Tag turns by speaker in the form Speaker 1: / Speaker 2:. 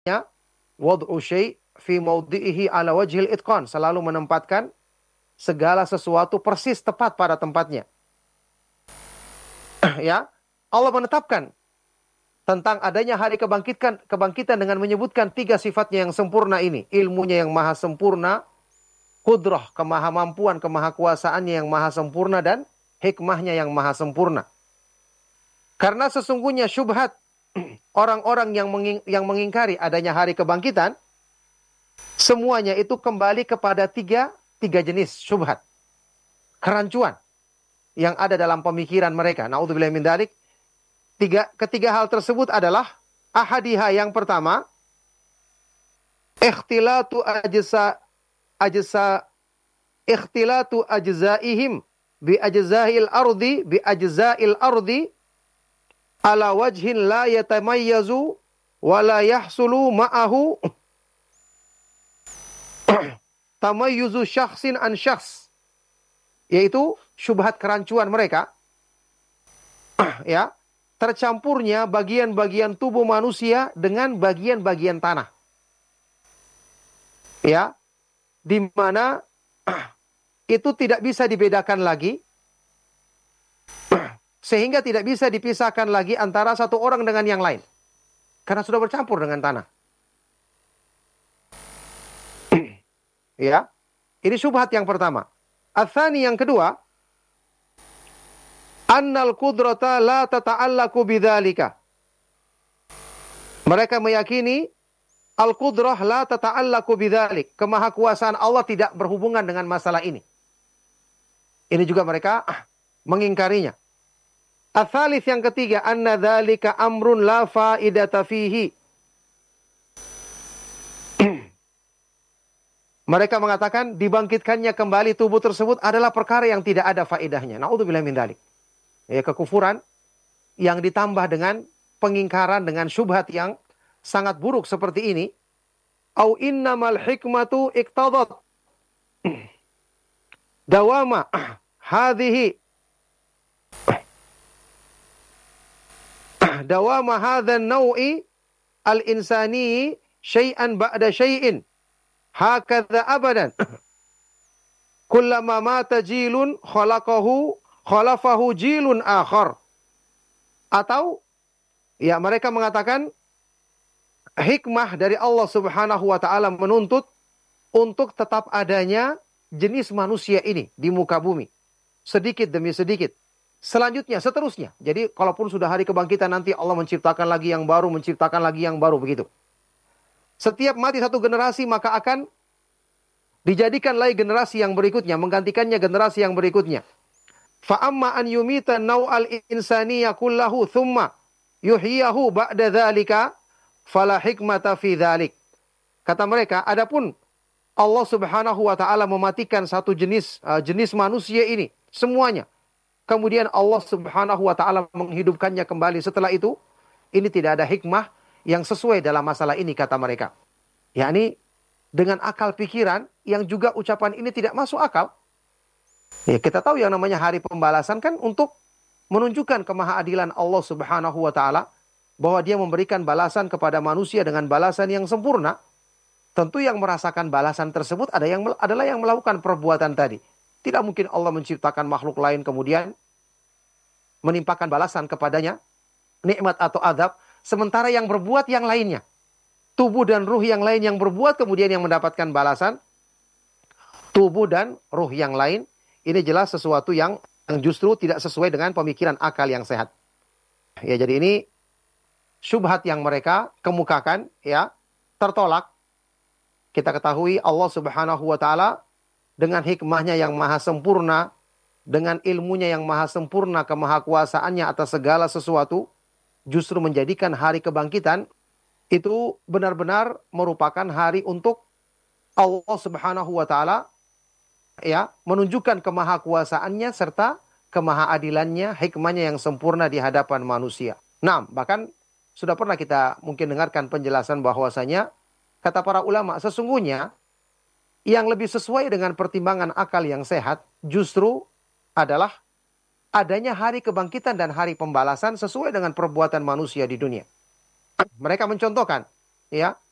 Speaker 1: wad'u syai' fi maudhi'ihi ala wajhil itqan, selalu menempatkan segala sesuatu persis tepat pada tempatnya. Ya, Allah menetapkan tentang adanya hari kebangkitan dengan menyebutkan tiga sifatnya yang sempurna ini. Ilmunya yang maha sempurna, kudrah, kemahamampuan, kemahakuasaannya yang maha sempurna, dan hikmahnya yang maha sempurna. Karena sesungguhnya syubhat orang-orang yang mengingkari adanya hari kebangkitan, semuanya itu kembali kepada tiga jenis syubhat. Kerancuan yang ada dalam pemikiran mereka. Na'udzubillah min dzalik. Ketiga hal tersebut adalah ahadiha, yang pertama, ikhtilatu ajza ikhtilatu ajzaihim bi ajzail ardi ala wajhin la yatamayyazu wa la yahsulu ma'ahu tamayyuzu syakhsin an syakhs, yaitu syubhat kerancuan mereka, ya, tercampurnya bagian-bagian tubuh manusia dengan bagian-bagian tanah, ya, di mana itu tidak bisa dibedakan lagi, sehingga tidak bisa dipisahkan lagi antara satu orang dengan yang lain, karena sudah bercampur dengan tanah. Ya, ini syubhat yang pertama. Atsani, yang kedua, annal qudrata la tata'allaku bidzalika. Mereka meyakini al-qudrah la tata'allaku bidzalik. Kemahakuasaan Allah tidak berhubungan dengan masalah ini. Ini juga mereka mengingkarinya. Ats-tsalits, yang ketiga, anna dzalika amrun la faidata fihi. Mereka mengatakan dibangkitkannya kembali tubuh tersebut adalah perkara yang tidak ada faedahnya. Na'udzubillah min dzalik. Ya, kekufuran yang ditambah dengan pengingkaran dengan syubhat yang sangat buruk seperti ini. Au innamal hikmatu iqtadat dawama hadhihi dawama hadzal nau'i al-insani syai'an ba'da syai'in hakadha abadan. Kullama mata jilun khalafahu jilun akhar. Atau ya, mereka mengatakan hikmah dari Allah Subhanahu wa taala menuntut untuk tetap adanya jenis manusia ini di muka bumi, sedikit demi sedikit. Selanjutnya, seterusnya. Jadi kalaupun sudah hari kebangkitan nanti Allah menciptakan lagi yang baru, menciptakan lagi yang baru, begitu. Setiap mati satu generasi, maka akan dijadikan lagi generasi yang berikutnya, menggantikannya generasi yang berikutnya. Fa amma an yumita naw'al insaniya kullahu thumma yuhyiyahu ba'da dzalika fala hikmata fi dzalik. Kata mereka, adapun Allah Subhanahu wa taala mematikan satu jenis manusia ini semuanya, kemudian Allah Subhanahu wa taala menghidupkannya kembali setelah itu, ini tidak ada hikmah yang sesuai dalam masalah ini, kata mereka. Yakni dengan akal pikiran yang juga ucapan ini tidak masuk akal. Ya, kita tahu yang namanya hari pembalasan kan untuk menunjukkan kemahaadilan Allah Subhanahu wa taala, bahwa Dia memberikan balasan kepada manusia dengan balasan yang sempurna. Tentu yang merasakan balasan tersebut adalah yang melakukan perbuatan tadi. Tidak mungkin Allah menciptakan makhluk lain kemudian menimpakan balasan kepadanya, nikmat atau azab, sementara yang berbuat yang lainnya, tubuh dan ruh yang lain yang berbuat kemudian yang mendapatkan balasan, tubuh dan ruh yang lain. Ini jelas sesuatu yang justru tidak sesuai dengan pemikiran akal yang sehat. Ya, jadi ini syubhat yang mereka kemukakan, ya, tertolak. Kita ketahui Allah Subhanahu wa taala dengan hikmahnya yang maha sempurna, dengan ilmunya yang maha sempurna, kemahakuasaannya atas segala sesuatu, justru menjadikan hari kebangkitan itu benar-benar merupakan hari untuk Allah Subhanahu wa taala, ya, menunjukkan kemahakuasaannya serta kemahaadilannya, hikmahnya yang sempurna di hadapan manusia. Nah, bahkan sudah pernah kita mungkin dengarkan penjelasan bahwasanya kata para ulama, sesungguhnya yang lebih sesuai dengan pertimbangan akal yang sehat justru adalah adanya hari kebangkitan dan hari pembalasan sesuai dengan perbuatan manusia di dunia. Mereka mencontohkan, ya,